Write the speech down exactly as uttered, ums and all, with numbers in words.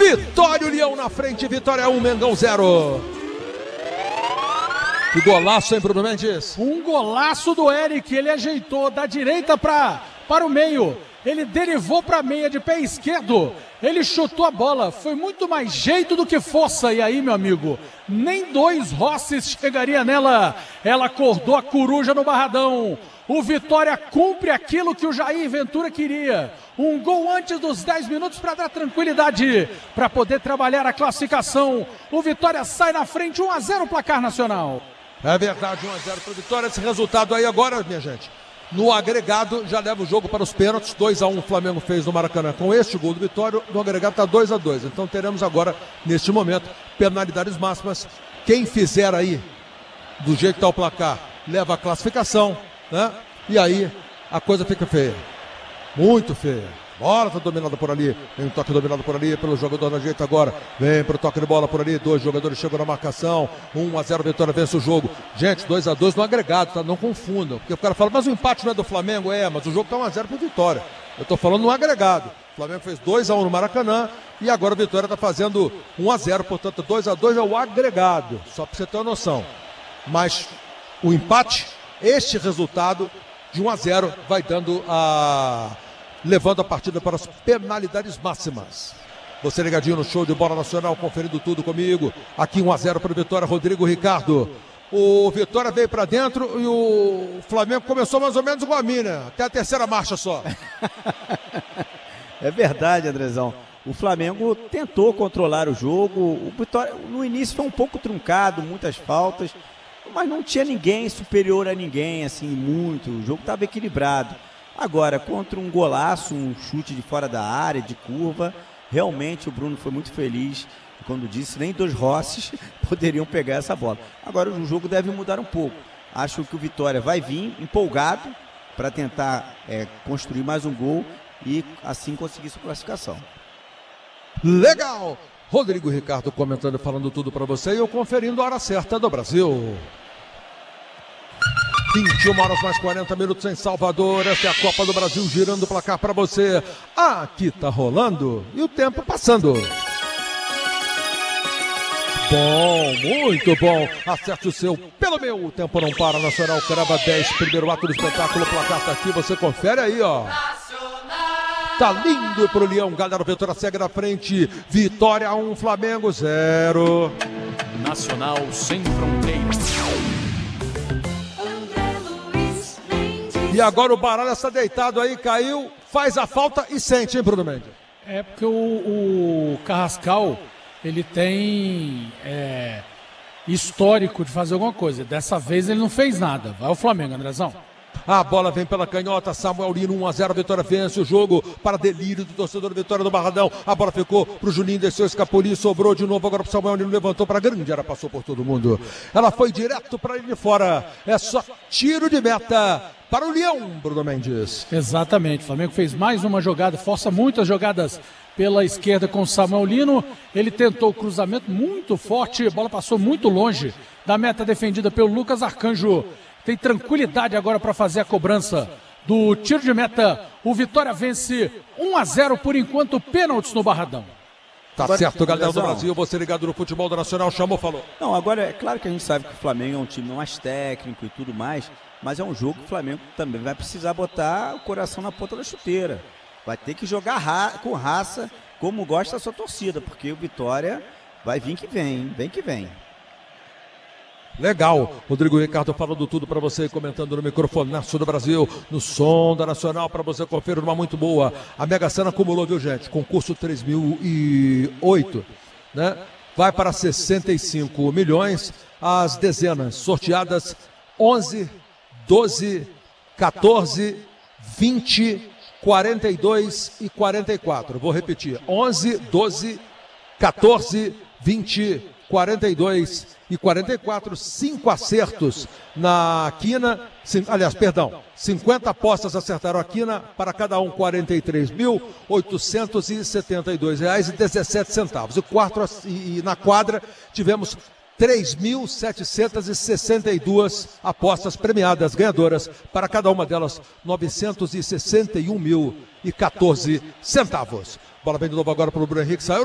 Vitória, o Leão na frente, Vitória um, Mengão zero. Que golaço, hein, Bruno Mendes? Um golaço do Eric, ele ajeitou da direita pra, para o meio. Ele derivou para a meia de pé esquerdo. Ele chutou a bola. Foi muito mais jeito do que força. E aí, meu amigo, nem dois Rosses chegaria nela. Ela acordou a coruja no Barradão. O Vitória cumpre aquilo que o Jair Ventura queria. Um gol antes dos dez minutos para dar tranquilidade, para poder trabalhar a classificação. O Vitória sai na frente, um a zero placar nacional. É verdade, um a zero para o Vitória. Esse resultado aí agora, minha gente, no agregado, já leva o jogo para os pênaltis. dois a um o Flamengo fez no Maracanã com este gol do Vitória. No agregado está dois a dois. Então teremos agora, neste momento, penalidades máximas. Quem fizer aí, do jeito que está o placar, leva a classificação, né? E aí a coisa fica feia. Muito feia. Bola tá dominada por ali. Vem um toque dominado por ali pelo jogador na jeito agora. Vem pro toque de bola por ali. Dois jogadores chegam na marcação. um a zero, Vitória vence o jogo. Gente, dois a dois no agregado, tá? Não confundam. Porque o cara fala, mas o empate não é do Flamengo? É, mas o jogo tá um a zero pro Vitória. Eu tô falando no agregado. O Flamengo fez dois a um no Maracanã. E agora o Vitória tá fazendo um a zero. Portanto, dois a dois é o agregado. Só pra você ter uma noção. Mas o empate, este resultado de um a zero, vai dando a... levando a partida para as penalidades máximas. Você ligadinho no show de bola nacional, conferindo tudo comigo. Aqui um a zero para o Vitória, Rodrigo Ricardo. O Vitória veio para dentro e o Flamengo começou mais ou menos igual a mim, né? Até a terceira marcha só. É verdade, Andrezão. O Flamengo tentou controlar o jogo. O Vitória no início foi um pouco truncado, muitas faltas, mas não tinha ninguém superior a ninguém, assim, muito. O jogo estava equilibrado. Agora, contra um golaço, um chute de fora da área, de curva, realmente o Bruno foi muito feliz quando disse nem dois Rosses poderiam pegar essa bola. Agora o jogo deve mudar um pouco. Acho que o Vitória vai vir empolgado para tentar é, construir mais um gol e assim conseguir sua classificação. Legal! Rodrigo Ricardo comentando, falando tudo para você e eu conferindo a hora certa do Brasil. vinte e uma horas mais quarenta minutos em Salvador. Esta é a Copa do Brasil girando o placar para você. Aqui tá rolando e o tempo passando. Bom, muito bom. Acerte o seu pelo meu. O tempo não para. Nacional crava dez. Primeiro ato do espetáculo. O placar tá aqui. Você confere aí, ó. Tá lindo pro Leão. Galera, Vitória segue na frente. Vitória um, Flamengo zero. Nacional sem fronteiras. E agora o Baralha está deitado aí, caiu, faz a falta e sente, hein, Bruno Mendes? É porque o, o Carrascal, ele tem é, histórico de fazer alguma coisa. Dessa vez ele não fez nada. Vai o Flamengo, Andrezão. A bola vem pela canhota, Samuel Lino, um a zero, Vitória vence o jogo para delírio do torcedor Vitória do Barradão. A bola ficou pro Juninho, desceu, Escapoli, sobrou de novo agora pro Samuel Lino, levantou para grande, ela passou por todo mundo. Ela foi direto para ele de fora, é só tiro de meta para o Leão, Bruno Mendes. Exatamente, o Flamengo fez mais uma jogada, força muitas jogadas pela esquerda com o Samuel Lino. Ele tentou o cruzamento muito forte, a bola passou muito longe da meta defendida pelo Lucas Arcanjo. Tem tranquilidade agora para fazer a cobrança do tiro de meta. O Vitória vence um a zero por enquanto, pênaltis no Barradão. Tá agora, certo, galera do Brasil, você ligado no futebol do Nacional, chamou, falou. Não, agora é claro que a gente sabe que o Flamengo é um time mais técnico e tudo mais, mas é um jogo que o Flamengo também vai precisar botar o coração na ponta da chuteira. Vai ter que jogar ra- com raça, como gosta a sua torcida, porque o Vitória vai vir que vem, vem que vem. Legal, Rodrigo Ricardo falando tudo para você, comentando no microfonaço do Brasil, no som da Nacional, para você conferir uma muito boa. A Mega Sena acumulou, viu, gente? Concurso três mil e oito, né? Vai para sessenta e cinco milhões. As dezenas sorteadas onze, doze, quatorze, vinte, quarenta e dois e quarenta e quatro. Vou repetir: onze, doze, quatorze, vinte, quarenta e dois e quarenta e quatro, cinco acertos na quina, cinco, aliás, perdão, cinquenta apostas acertaram a quina, para cada um quarenta e três mil, oitocentos e setenta e dois reais e dezessete centavos. E, quatro, e, e na quadra tivemos três mil setecentos e sessenta e duas apostas premiadas, ganhadoras, para cada uma delas novecentos e sessenta e um mil e quatorze centavos. Bola vem de novo agora para o Bruno Henrique, saiu